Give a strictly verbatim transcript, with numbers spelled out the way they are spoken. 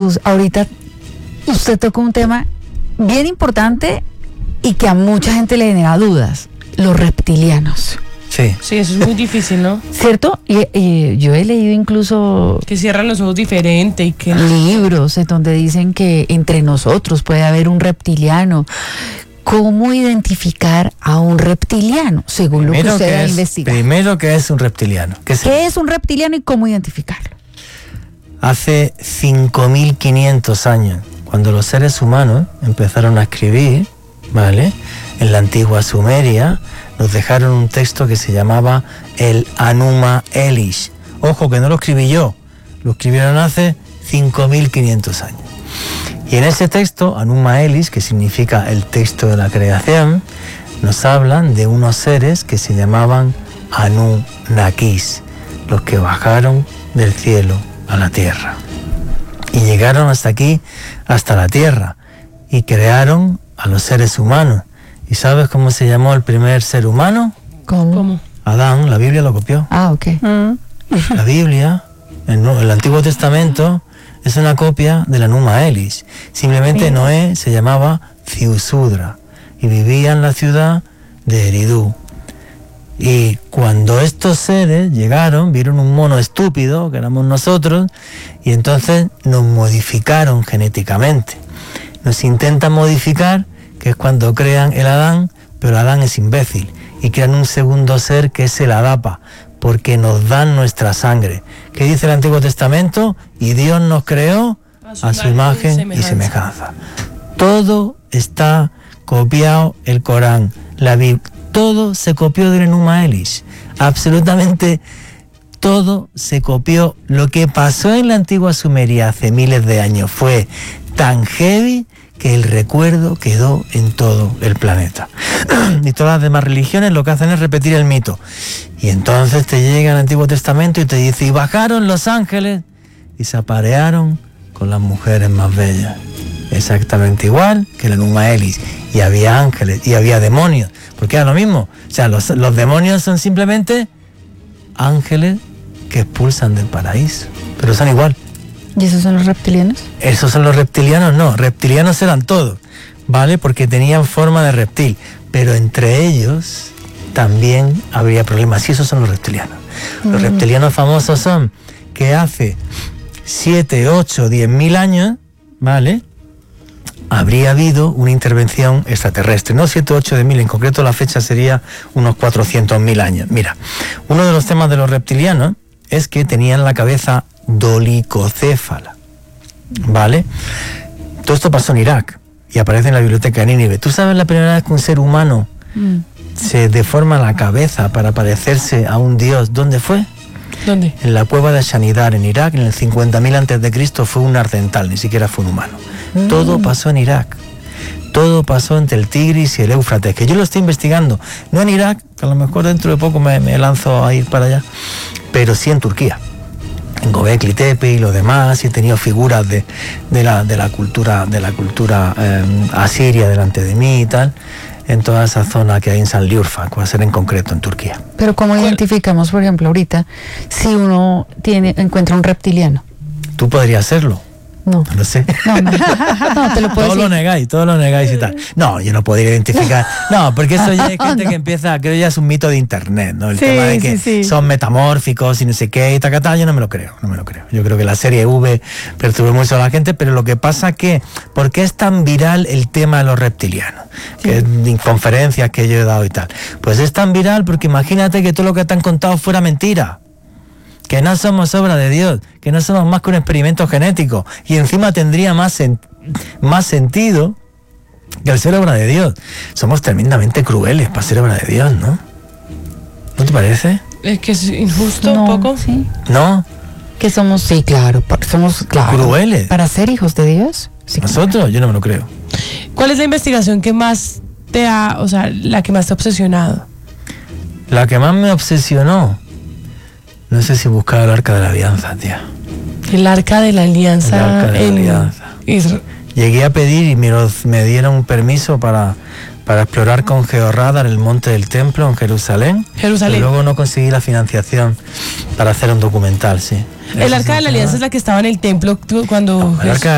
Jesús, ahorita usted tocó un tema bien importante y que a mucha gente le genera dudas, los reptilianos. Sí. Sí, eso es muy difícil, ¿no? ¿Cierto? Y, y yo he leído incluso Que cierran los ojos diferente y que... libros en donde dicen que entre nosotros puede haber un reptiliano. ¿Cómo identificar a un reptiliano, según lo que Primero usted que ha es, investigado? primero que es un reptiliano. ¿Qué es? ¿Qué es un reptiliano y cómo identificarlo? Hace cinco mil quinientos años, cuando los seres humanos empezaron a escribir, ¿vale? En la antigua Sumeria, nos dejaron un texto que se llamaba el Anuma Elish. Ojo, que no lo escribí yo, lo escribieron hace cinco mil quinientos años. Y en ese texto, Anuma Elish, que significa el texto de la creación, nos hablan de unos seres que se llamaban Anunnakis, los que bajaron del cielo a la tierra. Y llegaron hasta aquí, hasta la tierra, y crearon a los seres humanos. ¿Y sabes cómo se llamó el primer ser humano? ¿Cómo? ¿Cómo? Adán, la Biblia lo copió. Ah, ok. Mm. La Biblia, el, el Antiguo Testamento, es una copia de la Anuma Elish. Simplemente Sí. Noé se llamaba Ziusudra y vivía en la ciudad de Eridú. Y cuando estos seres llegaron, vieron un mono estúpido, que éramos nosotros, y entonces nos modificaron genéticamente. Nos intentan modificar, que es cuando crean el Adán, pero Adán es imbécil, y crean un segundo ser que es el Adapa, porque nos dan nuestra sangre. ¿Qué dice el Antiguo Testamento? Y Dios nos creó a su imagen y semejanza. Todo está copiado, el Corán, la Biblia, todo se copió del Enuma Elish, absolutamente todo se copió. Lo que pasó en la antigua Sumeria hace miles de años fue tan heavy que el recuerdo quedó en todo el planeta. Y todas las demás religiones lo que hacen es repetir el mito. Y entonces te llega el Antiguo Testamento y te dice, y bajaron los ángeles y se aparearon con las mujeres más bellas. Exactamente igual que el Enuma Elish. Y había ángeles y había demonios, porque era lo mismo. O sea, los, los demonios son simplemente ángeles que expulsan del paraíso, pero son igual. ¿Y esos son los reptilianos? Esos son los reptilianos, no, reptilianos eran todos, ¿vale? Porque tenían forma de reptil, pero entre ellos también habría problemas, y esos son los reptilianos. Mm. Los reptilianos famosos son que hace siete, ocho, diez mil años, ¿vale?, habría habido una intervención extraterrestre, no siete, ocho, diez mil, en concreto la fecha sería unos cuatrocientos mil años. Mira, uno de los temas de los reptilianos es que tenían la cabeza dolicocéfala, ¿vale? Todo esto pasó en Irak y aparece en la biblioteca de Nínive. ¿Tú sabes la primera vez que un ser humano mm. se deforma la cabeza para parecerse a un dios? ¿Dónde fue? ¿Dónde? En la cueva de Shanidar, en Irak, en el cincuenta mil antes de Cristo, fue un ardental, ni siquiera fue un humano. Mm. Todo pasó en Irak. Todo pasó entre el Tigris y el Éufrates, que yo lo estoy investigando. No en Irak, que a lo mejor dentro de poco me, me lanzo a ir para allá, pero sí en Turquía. En Göbekli Tepe y lo demás, y he tenido figuras de, de, la, de la cultura, de la cultura eh, asiria delante de mí y tal, en toda esa zona que hay en Sanliurfa, va a ser en concreto en Turquía. Pero ¿cómo identificamos, por ejemplo, ahorita, si uno tiene encuentra un reptiliano? Tú podrías serlo. No. No lo sé. No, no, no te lo puedo Todo decir. lo negáis, todo lo negáis y tal. No, yo no podría identificar. No, porque eso ya es gente No. que empieza, creo ya es un mito de internet, ¿no? El Sí, tema de que sí, sí. son metamórficos y no sé qué y tacatá, yo no me lo creo, no me lo creo. Yo creo que la serie V perturbó mucho a la gente, pero lo que pasa que, ¿por qué es tan viral el tema de los reptilianos? Sí. Que en conferencias que yo he dado y tal. Pues es tan viral porque imagínate que todo lo que te han contado fuera mentira. Que no somos obra de Dios, que no somos más que un experimento genético, y encima tendría más, sen- más sentido que al ser obra de Dios. Somos tremendamente crueles para ser obra de Dios, ¿no? ¿No te parece? Es que es injusto No, un poco. sí. ¿No? Que somos, sí, claro, pa- somos, claro. Crueles. Para ser hijos de Dios. Sí, ¿Nosotros? Yo no me lo creo. ¿Cuál es la investigación que más te ha, o sea, la que más te ha obsesionado? La que más me obsesionó, no sé si buscar el Arca de la Alianza, tía. El Arca de la Alianza. El Arca de la en Alianza. Isra- Llegué a pedir y me, los- me dieron un permiso para, para explorar con georradar el monte del templo en Jerusalén. Jerusalén. Pero luego no conseguí la financiación para hacer un documental, sí. El Arca de la Alianza es la que estaba en el templo tú- cuando... No, el Arca